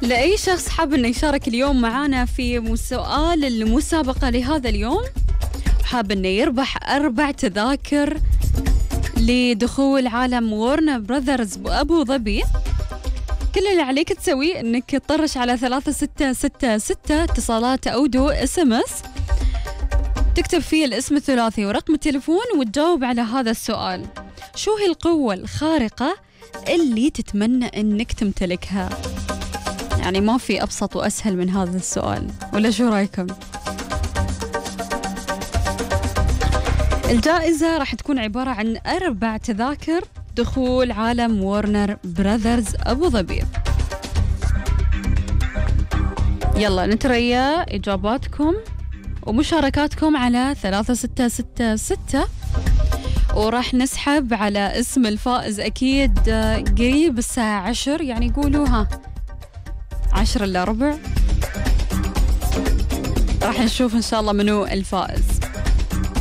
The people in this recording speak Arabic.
لأي شخص حاب أنه يشارك اليوم معانا في سؤال المسابقة لهذا اليوم، حاب أنه يربح 4 تذاكر لدخول عالم وورنر براذرز بأبو ظبي، كل اللي عليك تسويه أنك تطرش على 3666 اتصالات أودو SMS، تكتب فيه الاسم الثلاثي ورقم التليفون وتجاوب على هذا السؤال: شو هي القوة الخارقة اللي تتمنى أنك تمتلكها؟ يعني ما في أبسط وأسهل من هذا السؤال، ولا شو رأيكم؟ الجائزة راح تكون عبارة عن 4 تذاكر دخول عالم وورنر براذرز أبو ظبي. يلا نتريا إجاباتكم ومشاركاتكم على 3666، وراح نسحب على اسم الفائز أكيد قريب الساعة 10، يعني قولوها 10 إلا ربع، راح نشوف إن شاء الله منو الفائز.